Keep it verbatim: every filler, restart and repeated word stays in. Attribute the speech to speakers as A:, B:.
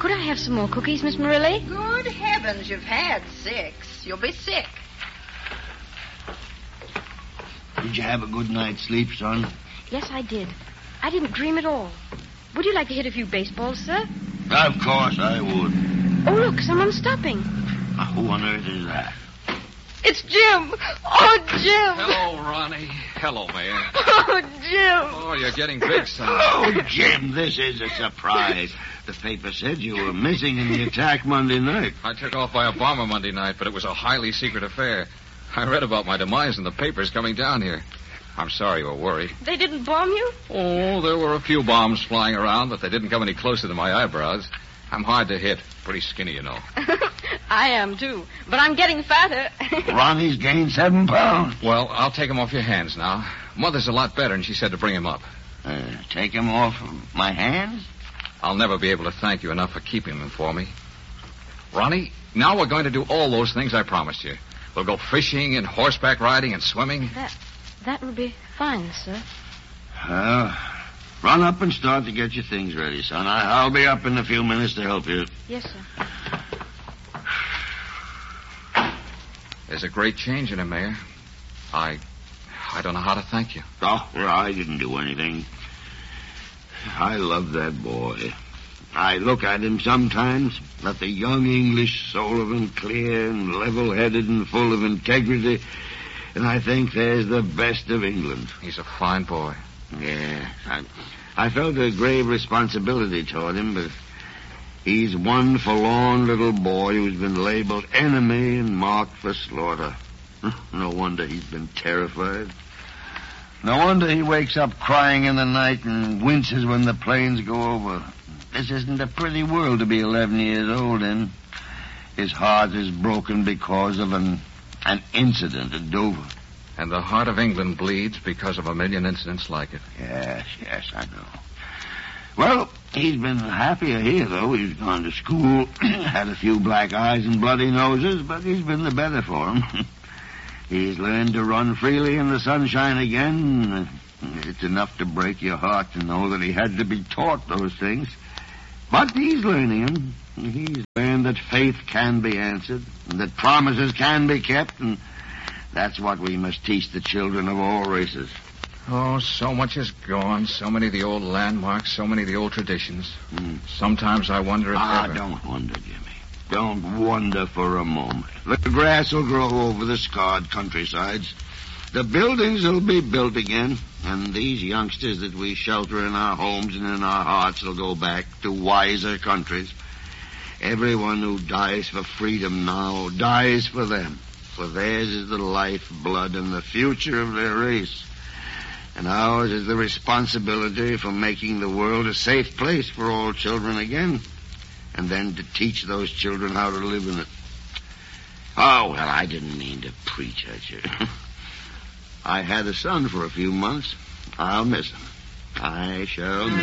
A: Could I have some more cookies, Miss Murilli?
B: Good heavens, you've had six. You'll be sick.
C: Did you have a good night's sleep, son?
A: Yes, I did. I didn't dream at all. Would you like to hit a few baseballs, sir?
C: Of course I would.
A: Oh, look, someone's stopping.
C: Uh, who on earth is that?
A: It's Jim. Oh, Jim.
D: Hello, Ronnie. Hello, Mayor.
A: Oh, Jim.
D: Oh, you're getting big, son.
C: Oh, Jim, this is a surprise. The paper said you were missing in the attack Monday night.
D: I took off by a bomber Monday night, but it was a highly secret affair. I read about my demise in the papers coming down here. I'm sorry you were worried.
A: They didn't bomb you?
D: Oh, there were a few bombs flying around, but they didn't come any closer than my eyebrows. I'm hard to hit. Pretty skinny, you know.
A: I am, too. But I'm getting fatter.
C: Ronnie's gained seven pounds.
D: Well, I'll take him off your hands now. Mother's a lot better, and she said to bring him up.
C: Uh, take him off of my hands?
D: I'll never be able to thank you enough for keeping them for me. Ronnie, now we're going to do all those things I promised you. We'll go fishing and horseback riding and swimming.
A: That, that would be fine, sir.
C: Well, run up and start to get your things ready, son. I, I'll be up in a few minutes to help you.
A: Yes, sir.
D: There's a great change in him, Mayor. I... I don't know how to thank you.
C: Oh, well, I didn't do anything. I love that boy. I look at him sometimes, at the young English soul of him, clear and level-headed and full of integrity, and I think there's the best of England.
D: He's a fine boy.
C: Yeah, I, I felt a grave responsibility toward him, but he's one forlorn little boy who's been labeled enemy and marked for slaughter. No wonder he's been terrified. No wonder he wakes up crying in the night and winces when the planes go over. This isn't a pretty world to be eleven years old in. His heart is broken because of an, an incident at Dover.
D: And the heart of England bleeds because of a million incidents like it.
C: Yes, yes, I know. Well, he's been happier here, though. He's gone to school, had a few black eyes and bloody noses, but he's been the better for him. He's learned to run freely in the sunshine again. It's enough to break your heart to know that he had to be taught those things. But he's learning them. He's learned that faith can be answered, and that promises can be kept, and that's what we must teach the children of all races.
D: Oh, so much is gone. So many of the old landmarks, so many of the old traditions. Mm. Sometimes I wonder if
C: Ah,
D: ever...
C: don't wonder, Jimmy. Don't wonder for a moment. The grass will grow over the scarred countrysides. The buildings will be built again, and these youngsters that we shelter in our homes and in our hearts will go back to wiser countries. Everyone who dies for freedom now dies for them, for theirs is the life, blood, and the future of their race. And ours is the responsibility for making the world a safe place for all children again, and then to teach those children how to live in it. Oh, well, I didn't mean to preach at you. I had a son for a few months. I'll miss him. I shall miss